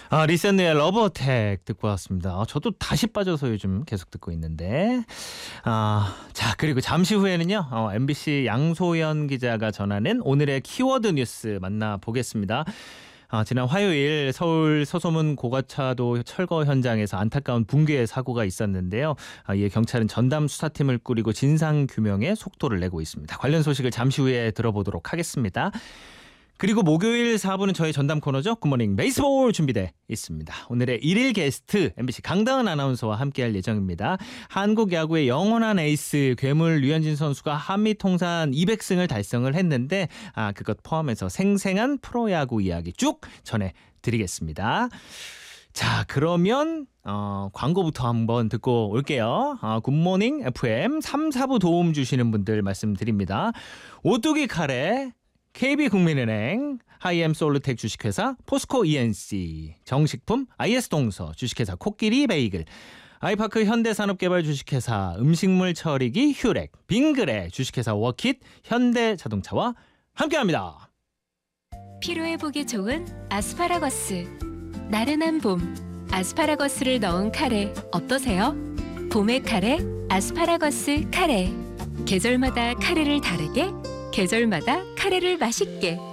리센느의 러브어택 듣고 왔습니다. 저도 다시 빠져서 요즘 계속 듣고 있는데. 자, 그리고 잠시 후에는요. MBC 양소연 기자가 전하는 오늘의 키워드 뉴스 만나보겠습니다. 지난 화요일 서울 서소문 고가차도 철거 현장에서 안타까운 붕괴 사고가 있었는데요. 이에 경찰은 전담 수사팀을 꾸리고 진상규명에 속도를 내고 있습니다. 관련 소식을 잠시 후에 들어보도록 하겠습니다. 그리고 목요일 4부는 저희 전담 코너죠. 굿모닝 베이스볼 준비돼 있습니다. 오늘의 1일 게스트 MBC 강다은 아나운서와 함께할 예정입니다. 한국 야구의 영원한 에이스 괴물 류현진 선수가 한미 통산 200승을 달성을 했는데 그것 포함해서 생생한 프로야구 이야기 쭉 전해드리겠습니다. 자, 그러면 광고부터 한번 듣고 올게요. 굿모닝 FM 3, 4부 도움 주시는 분들 말씀드립니다. 오뚜기 카레, KB국민은행, 하이엠솔루텍 주식회사, 포스코 ENC, 정식품 IS동서 주식회사 코끼리 베이글, 아이파크 현대산업개발 주식회사, 음식물 처리기 휴렉, 빙그레 주식회사 워킷, 현대자동차와 함께합니다. 피로회복에 좋은 아스파라거스. 나른한 봄, 아스파라거스를 넣은 카레 어떠세요? 봄의 카레, 아스파라거스 카레. 계절마다 카레를 다르게, 계절마다 카레를 맛있게.